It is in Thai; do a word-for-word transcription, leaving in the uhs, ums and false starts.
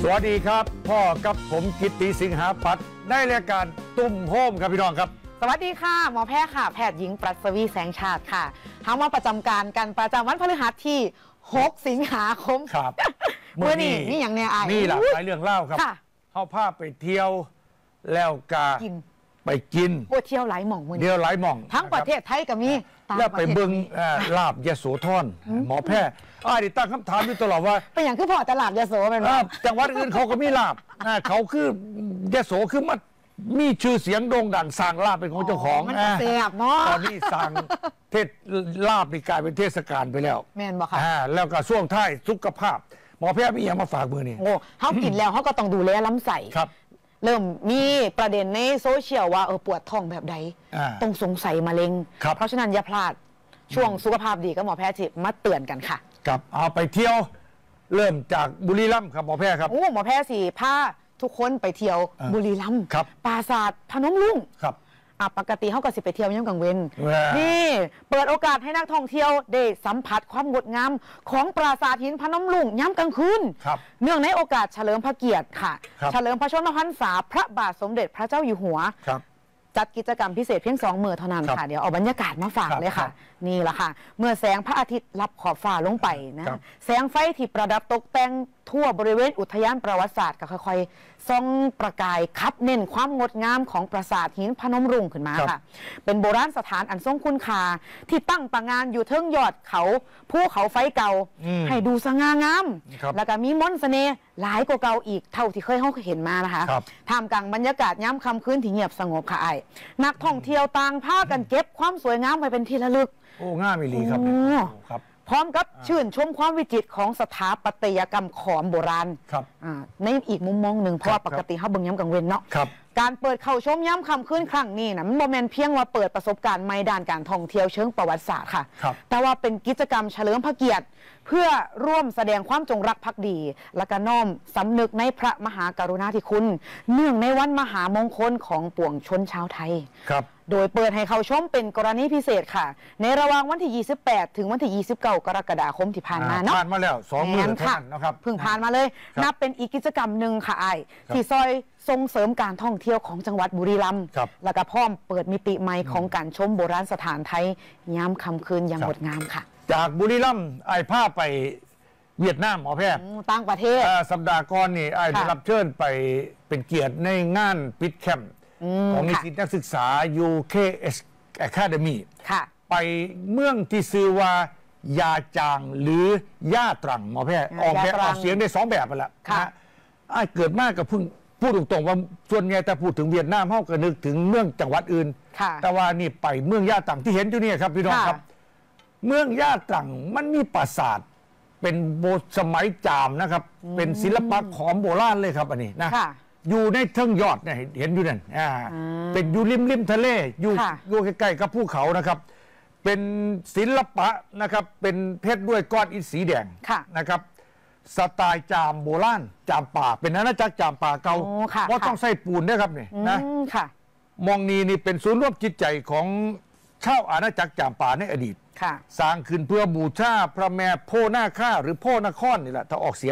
วัสดีครับพ่อกับผมกิตติสิงหาปัตย์ได้รายการตุ้มโฮมครับพี่น้องครับสวัสดีค่ะหมอแพทย์ค่ะแพทย์หญิงปรัสวีแสงชาติค่ะทำมาประจำการกันประจำวันพฤหัสที่หกสิงหาคมครับเมื่อนี้นี่อย่างเนี้ยไอ้นี่หลากหลายเรื่องเล่าครับเข้าภาพไปเที่ยวแล้วกากินไปกินโอ้เที่ยวหลายหม่องมือเที่ยวหลายหม่องทั้งประเทศไทยก็มีแล้วไปเบิ้งลาบยโสธรหมอแพทย์อ้ายตั้งคำถามอยู่ตลอดว่าเป็นอย่างคือพอตลาดยโสเป็นจังหวัดอื่นเขาก็มีลาบเขาคือยโสคือมันมีชื่อเสียงโด่งดังสร้างลาบเป็นของเจ้าของมันเสียบเนาะตอนนี้สร้างเทศลาบนี่กลายเป็นเทศกาลไปแล้วแม่นบอกค่ะแล้วก็ช่วงท้ายสุขภาพหมอแพทย์มีอย่างมาฝากมือนี่โอ้เขากินแล้วเขาก็ต้องดูแลลำไส้ครับเริ่มมีประเด็นในโซเชียลว่าเออปวดท้องแบบใดต้องสงสัยมะเร็งเพราะฉะนั้นอย่าพลาดช่วงสุขภาพดีก็หมอแพทย์ที่มาเตือนกันค่ะครับเอาไปเที่ยวเริ่มจากบุรีรัมย์ครับหมอแพทย์ครับโอ้หมอแพทย์สิพาทุกคนไปเที่ยวบุรีรัมย์ปราสาทพนมรุ้งครับอ่ะปกติเขาก็สิไปเที่ยวย่ำกลางเว้นนี่เปิดโอกาสให้นักท่องเที่ยวได้สัมผัสความงดงามของปราสาทหินพนมรุ้งย่ำกลางคืนเนื่องในโอกาสเฉลิมพระเกียรติค่ะเฉลิมพระชนมพรรษาพระบาทสมเด็จพระเจ้าอยู่หัวจัดกิจกรรมพิเศษเพียงสองมื้อเท่านั้นค่ะเดี๋ยวเอาบรรยากาศมาฝากเลยค่ะนี่แหละค่ะเมื่อแสงพระอาทิตย์รับขอบฟ้าลงไปนะแสงไฟที่ประดับตกแต่งทั่วบริเวณอุทยานประวัติศาสตร์ก็ค่อยๆส่องประกายคับเน้นความงดงามของปราสาทหินพนมรุ้งขึ้นมาค่ะเป็นโบราณสถานอันทรงคุณค่าที่ตั้งประงานอยู่เทิงยอดเขาภูเขาไฟเก่าให้ดูสง่างามแล้วก็มีมนต์เสน่ห์หลายกว่าเก่าอีกเท่าที่เคยเขาเห็นมานะคะท่ามกลางบรรยากาศย้ำค่ำคืนที่เงียบสงบค่ะไอ้นักท่องเที่ยวต่างพากันเก็บความสวยงามไปเป็นที่ระลึกโอ้ง่ายไม่ดีครับครับพร้อมกับชื่นชมความวิจิตรของสถาปัตยกรรมขอมโบราณในอีกมุมมองหนึ่งเพราะว่าปกติเขาเบิ่งย้ำกลางเว้นเนาะการเปิดเข้าชมย้ำคำขึ้นครั้งนี้นะมันโมเมนต์เพียงว่าเปิดประสบการณ์ใหม่ด้านการท่องเที่ยวเชิงประวัติศาสตร์ค่ะแต่ว่าเป็นกิจกรรมเฉลิมพระเกียรติเพื่อร่วมแสดงความจงรักภักดีและก็น้อมสำนึกในพระมหากรุณาธิคุณเนื่องในวันมหามงคลของปวงชนชาวไทยครับโดยเปิดให้เข้าชมเป็นกรณีพิเศษค่ะในระหว่างวันที่ยี่สิบแปดถึงวันที่ยี่สิบเก้ากรกฎาคมที่ผ่านมาเนาะผ่านมาแล้วสองมื้อเท่านั้นนะครับเพิ่งผ่านมาเลยนับเป็นอีกกิจกรรมหนึ่งค่ะไอ้ที่ซอยส่งเสริมการท่องเที่ยวของจังหวัดบุรีรัมย์แล้วก็พร้อมเปิดมิติใหม่ของการชมโบราณสถานไทยยามค่ำคืนอย่างงดงามค่ะจากบุรีรัมย์ไอ้ภาพไปเวียดนามหมอแพทย์ต่างประเทศสัปดาห์ก่อนนี่ไอ้ได้รับเชิญไปเป็นเกียรติในงานปิดแคมป์ของนิสิตนักศึกษา ยู เค เอส Academy ไปเมืองที่ชื่อว่ายาจางหรือย่าตรังหมอแพทย์ออกแบบออกเสียงได้สองแบบไปแล้วนะไอ้เกิดมากกับเพิ่งพูดตรงๆว่าส่วนใหญ่แต่พูดถึงเวียดนามเขาก็นึกถึงเมืองจังหวัดอื่นแต่ว่านี่ไปเมืองย่าตรังที่เห็นอยู่นี่ครับพี่น้องครับเมืองย่าตรังมันมีปราสาทเป็นโบสมัยจามนะครับเป็นศิลปะขอมโบราณเลยครับอันนี้นะอยู่ในเทิงยอดเนี่ยเห็นอยู่นั่นอ่าเป็นอยู่ริมริมทะเลอยู่อยู่ใกล้ๆกับภูเขานะครับเป็นศิลปะนะครับเป็นเพชรด้วยก้อนอิฐสีแดงนะครับสไตล์จามโบราณจามป่าเป็นอาณาจักรจามป่าเก่าเพราะต้องใส่ปูนด้วยครับนี่นะมองนีนี่เป็นศูนย์รวมจิตใจของชาวอาณาจักรจามป่าในอดีตสร้างขึ้นเพื่อบูชาพระแม่โพนาค่าหรือโพนครนี่แหละถ้าออกเสียง